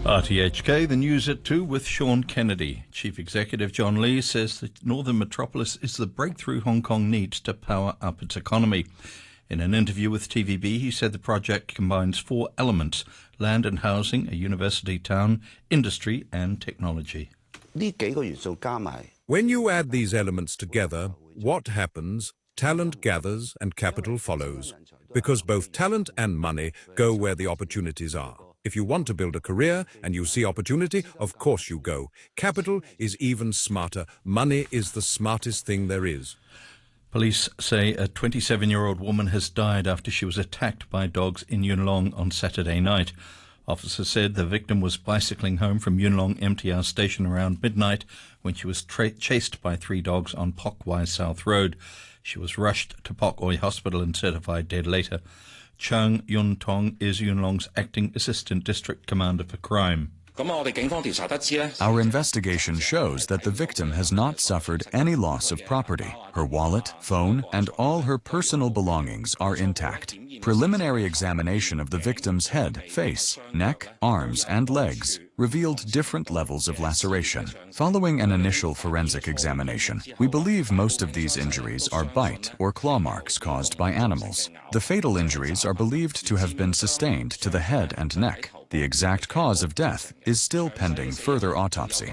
RTHK, the news at 2 with Sean Kennedy. Chief Executive John Lee says the Northern Metropolis is the breakthrough Hong Kong needs to power up its economy. In an interview with TVB, he said the project combines 4 elements: land and housing, a university town, industry and technology. When you add these elements together, what happens? Talent gathers and capital follows, because both talent and money go where the opportunities are. If you want to build a career and you see opportunity, of course you go. Capital is even smarter. Money is the smartest thing there is. Police say a 27-year-old woman has died after she was attacked by dogs in Yuen Long on Saturday night. Officers said the victim was bicycling home from Yuen Long MTR station around midnight when she was chased by 3 dogs on Pok Wai South Road. She was rushed to Pok Oi Hospital and certified dead later. Chang Yun Tong is Yuen Long's acting assistant district commander for crime. Our investigation shows that the victim has not suffered any loss of property. Her wallet, phone, and all her personal belongings are intact. Preliminary examination of the victim's head, face, neck, arms, and legs revealed different levels of laceration. Following an initial forensic examination, we believe most of these injuries are bite or claw marks caused by animals. The fatal injuries are believed to have been sustained to the head and neck. The exact cause of death is still pending further autopsy.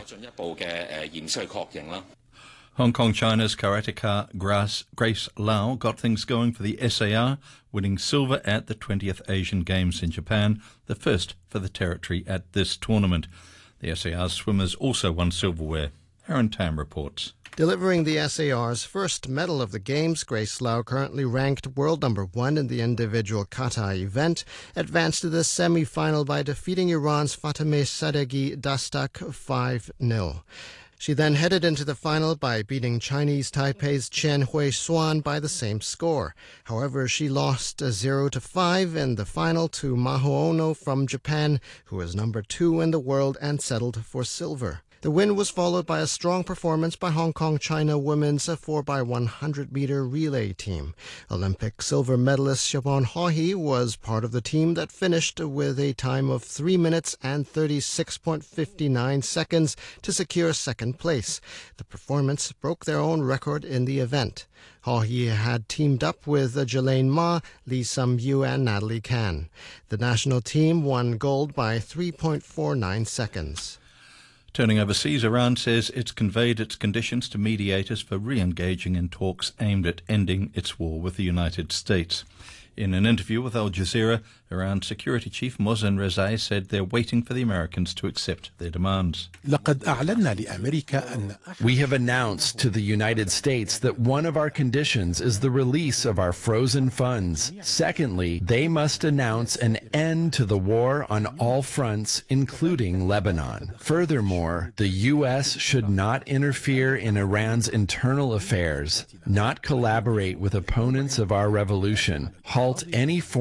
Hong Kong China's karateka Grace Lau got things going for the SAR, winning silver at the 20th Asian Games in Japan, the first for the territory at this tournament. The SAR swimmers also won silverware. Aaron Tam reports. Delivering the SAR's first medal of the Games, Grace Lau, currently ranked world number 1 in the individual kata event, advanced to the semi-final by defeating Iran's Fatemeh Sadeghi Dastak 5-0. She then headed into the final by beating Chinese Taipei's Chen Hui-Xuan by the same score. However, she lost 0-5 in the final to Maho Ono from Japan, who is number 2 in the world and settled for silver. The win was followed by a strong performance by Hong Kong-China women's 4x100-meter relay team. Olympic silver medalist Siobhan Haughey was part of the team that finished with a time of 3 minutes and 36.59 seconds to secure second place. The performance broke their own record in the event. Haughey had teamed up with Jelaine Ma, Lee Sum-yu, and Natalie Kan. The national team won gold by 3.49 seconds. Turning overseas, Iran says it's conveyed its conditions to mediators for re-engaging in talks aimed at ending its war with the United States. In an interview with Al Jazeera, Iran's security chief Mohsen Rezai said they're waiting for the Americans to accept their demands. We have announced to the United States that one of our conditions is the release of our frozen funds. Secondly, they must announce an end to the war on all fronts, including Lebanon. Furthermore, the U.S. should not interfere in Iran's internal affairs, not collaborate with opponents of our revolution, halt any form